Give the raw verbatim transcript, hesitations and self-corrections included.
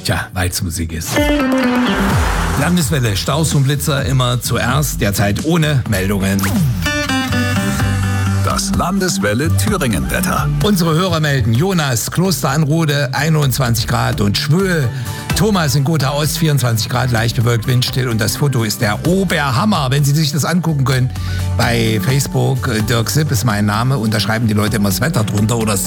Tja, weil es Musik ist. Landeswelle, Staus und Blitzer immer zuerst, derzeit ohne Meldungen. Das Landeswelle Thüringen-Wetter. Unsere Hörer melden: Jonas, Kloster Anrode, einundzwanzig Grad und schwül. Thomas in Gotha Ost, vierundzwanzig Grad, leicht bewölkt, windstill. Und das Foto ist der Oberhammer, wenn Sie sich das angucken können. Bei Facebook, Dirk Sipp ist mein Name und da schreiben die Leute immer das Wetter drunter oder